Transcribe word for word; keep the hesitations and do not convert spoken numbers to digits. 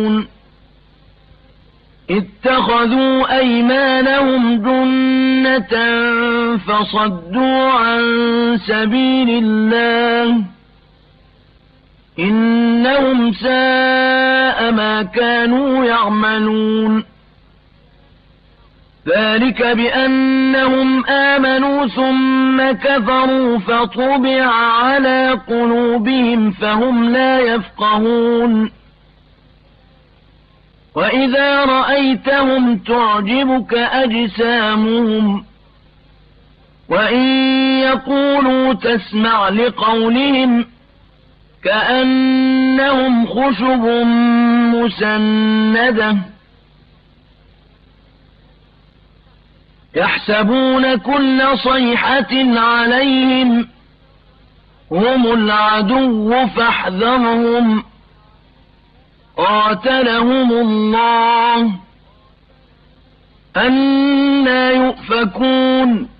اتخذوا أيمانهم جنة فصدوا عن سبيل الله إنهم ساء ما كانوا يعملون ذلك بأنهم آمنوا ثم كفروا فطبع على قلوبهم فهم لا يفقهون وإذا رأيتهم تعجبك أجسامهم وإن يقولوا تسمع لقولهم كأنهم خشب مسندة يحسبون كل صيحة عليهم هم العدو فاحذرهم قاتلهم الله أنى يؤفكون